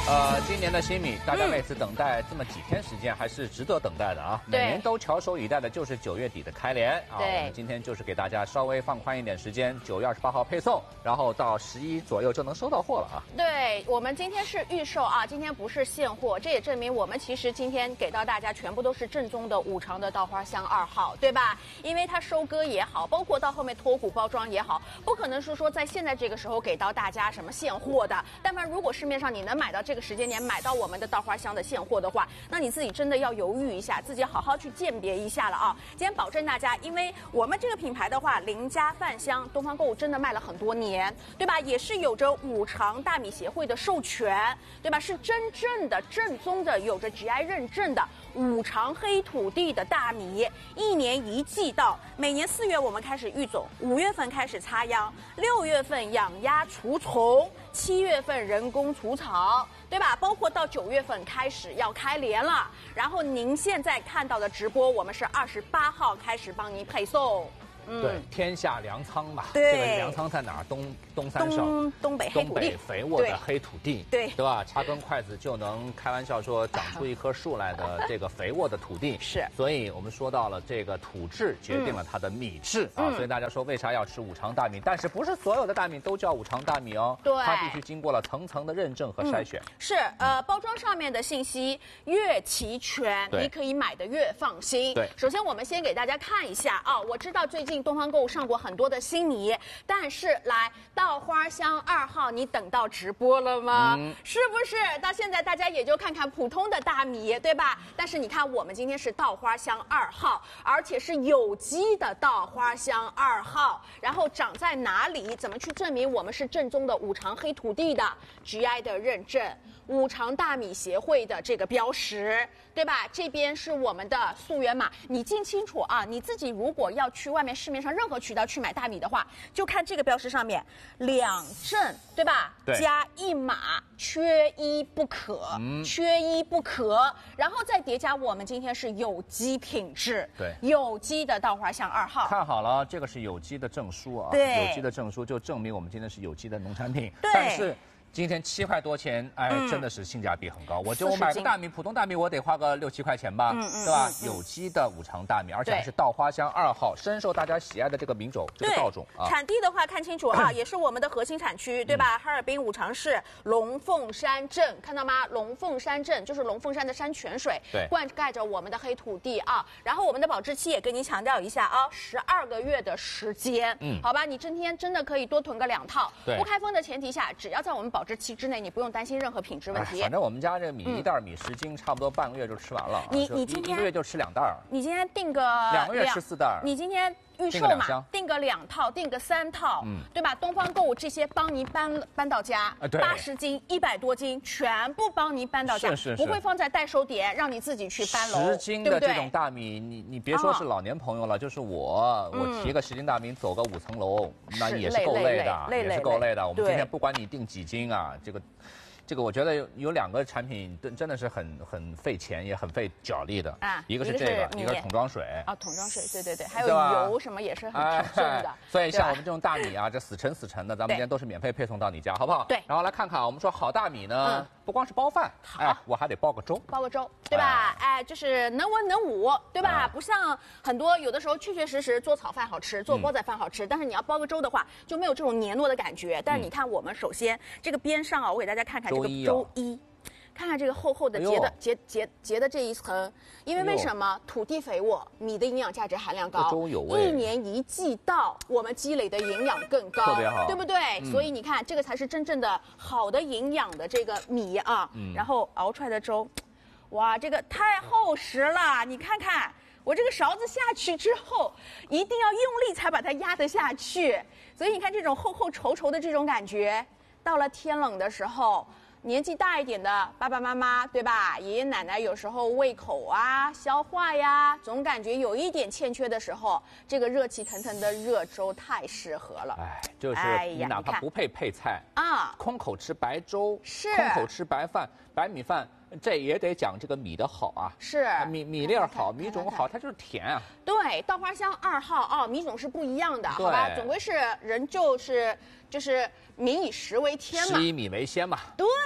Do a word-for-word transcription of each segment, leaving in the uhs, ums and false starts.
呃，今年的新米，大家为此等待这么几天时间，还是值得等待的啊！每年都翘首以待的就是九月底的开联啊。我们今天就是给大家稍微放宽一点时间，九月二十八号配送，然后到十一左右就能收到货了啊。 对，我们今天是预售啊，今天不是现货，这也证明我们其实今天给到大家全部都是正宗的五常的稻花香二号，对吧？因为它收割也好，包括到后面脱骨包装也好，不可能是说在现在这个时候给到大家什么现货的。但凡如果市面上你能买到这个。这个时间点买到我们的稻花香的现货的话，那你自己真的要犹豫一下，自己好好去鉴别一下了啊！今天保证大家，因为我们这个品牌的话，林家饭香东方购物真的卖了很多年，对吧？也是有着五常大米协会的授权，对吧？是真正的正宗的，有着 G I 认证的五常黑土地的大米，一年一季稻，每年四月我们开始育种，五月份开始插秧，六月份养鸭除虫，七月份人工除草。对吧？包括到九月份开始要开联了，然后您现在看到的直播，我们是二十八号开始帮您配送。 嗯、对，天下粮仓嘛， 对， 这个粮仓在哪儿？东东三省， 东东北黑土地， 东北肥沃的黑土地， 对， 对吧？插根筷子就能开玩笑说长出一棵树来的这个肥沃的土地， 是。 所以我们说到了这个土质决定了它的米质、嗯、啊，所以大家说为啥要吃五常大米？但是不是所有的大米都叫五常大米哦？ 对， 它必须经过了层层的认证和筛选。 嗯、是，呃，包装上面的信息越齐全，你可以买的越放心。 对， 首先我们先给大家看一下啊，我知道最近东方购物上过很多的新米，但是来稻花香二号，你等到直播了吗？嗯、是不是？到现在大家也就看看普通的大米，对吧？但是你看，我们今天是稻花香二号，而且是有机的稻花香二号，然后长在哪里？怎么去证明我们是正宗的五常黑土地的 G I 的认证？五常大米协会的这个标识，对吧？这边是我们的溯源码，你记清楚啊！你自己如果要去外面市面上任何渠道去买大米的话，就看这个标识上面两证，对吧？ 对， 加一码，缺一不可，嗯、缺一不可。然后再叠加我们今天是有机品质， 对， 有机的稻花香二号。 看好了，这个是有机的证书啊， 对， 有机的证书就证明我们今天是有机的农产品。 对， 但是。今天七块多钱，哎， 嗯、 真的是性价比很高。我就我买个大米，普通大米我得花个六七块钱吧，嗯嗯、对吧？嗯、有机的五常大米，而且还是稻花香二号，深受大家喜爱的这个品种，这个稻种啊。 产地的话看清楚啊，也是我们的核心产区，对吧？嗯、哈尔滨五常市龙凤山镇，看到吗？龙凤山镇就是龙凤山的山泉水， 对， 灌溉着我们的黑土地啊。然后我们的保质期也跟您强调一下啊，十二个月的时间，嗯，好吧？你今天真的可以多囤个两套，不开封的前提下，只要在我们保质期之内，你不用担心任何品质问题。 哎、反正我们家这米一袋米十斤，嗯、差不多半个月就吃完了。 你你今天一个月就吃两袋。 你今天订个两个月吃四袋。 你今天预售嘛，订个两套，订个三套，嗯，对吧？东方购物这些帮您搬搬到家，八十斤、一百多斤，全部帮您搬到家， 是是是， 不会放在代收点，让你自己去搬楼。 十斤的这种大米，你你别说是老年朋友了，就是我，我提个十斤大米走个五层楼，那也是够累的，也是够累的。我们今天不管你订几斤啊，这个。这个我觉得有有两个产品真真的是很很费钱也很费脚力的啊，一个是这个，一个是桶装水啊，桶装水，对对对，还有油什么也是很常见的。 所以像我们这种大米啊，这死沉死沉的，咱们今天都是免费配送到你家，好不好？ 对。 然后来看看，我们说好大米呢，不光是包饭，哎，我还得包个粥， 包个粥，对吧？哎，就是能文能武，对吧？不像很多有的时候确确实实做炒饭好吃，做煲仔饭好吃，但是你要包个粥的话，就没有这种黏糯的感觉。但是你看，我们首先这个边上啊，我给大家看看这个粥衣。看看这个厚厚的结的结结结的这一层，因为为什么土地肥沃，米的营养价值含量高， 粥有味， 一年一季稻，我们积累的营养更高， 特别好， 对不对？嗯、所以你看，这个才是真正的好的营养的这个米啊。嗯、然后熬出来的粥，哇，这个太厚实了，你看看。我这个勺子下去之后，一定要用力才把它压得下去。所以你看这种厚厚稠稠的这种感觉，到了天冷的时候。年纪大一点的爸爸妈妈，对吧？爷爷奶奶有时候胃口啊、消化呀，总感觉有一点欠缺的时候，这个热气腾腾的热粥太适合了。 哎，就是你哪怕不配配菜啊， 空口吃白粥， 是空口吃白饭、白米饭。这也得讲这个米的好啊， 是米米粒儿好，米种好，它就是甜啊。 对，稻花香二号啊，米种是不一样的，好吧？总归是人就是就是民以食为天嘛， 食以米为先嘛。 对，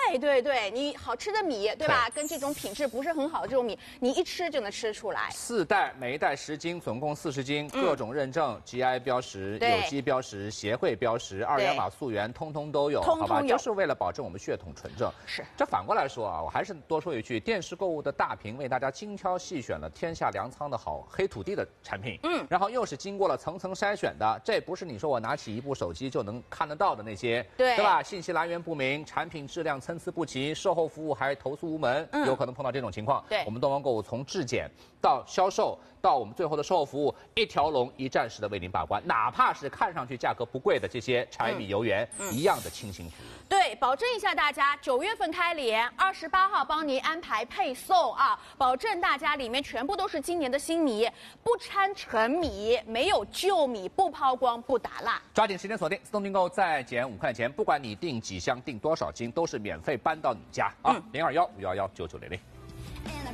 对对对，你好吃的米，对吧？跟这种品质不是很好的这种米，你一吃就能吃出来。 四袋，每一袋十斤，总共四十斤，嗯、各种认证 G I 标识、有机标识、协会标识、二元码溯源，通通都有， 通通有好吧？就是为了保证我们血统纯正。 是。 这反过来说啊，我还是多说一句，电视购物的大屏为大家精挑细选了天下粮仓的好黑土地的产品，嗯，然后又是经过了层层筛选的，这不是你说我拿起一部手机就能看得到的那些， 对， 对吧？信息来源不明，产品质量参差不齐，售后服务还投诉无门，嗯、有可能碰到这种情况。 对， 我们东方购物从质检到销售到我们最后的售后服务，一条龙一站式的为您把关，哪怕是看上去价格不贵的这些柴米油盐，嗯、一样的倾心服务。 对，保证一下大家，九月份开联，二十八号帮您安排配送啊，保证大家里面全部都是今年的新米，不掺陈米，没有旧米，不抛光，不打蜡。 抓紧时间锁定自动订购，再减五块钱，不管你订几箱、订多少斤，都是免费搬到你家啊！零二幺五幺幺九九零零。